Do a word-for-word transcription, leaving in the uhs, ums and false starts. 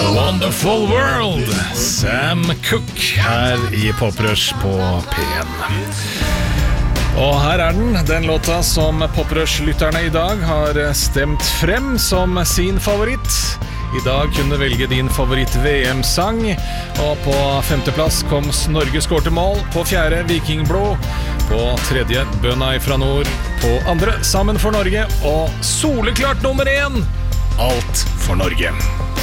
Wonderful World, Sam Cooke her i Poprush på P en. Og her er den, den låta som Poprush-lytterne i dag har stemt frem som sin favoritt. I dag kunne du velge din favoritt-V M-sang, og på femteplass kom Norge skårte mål, på fjerde Vikingblå, på tredje Bønna fra nord, på andre Sammen for Norge, og soleklart nummer én, Alt for Norge.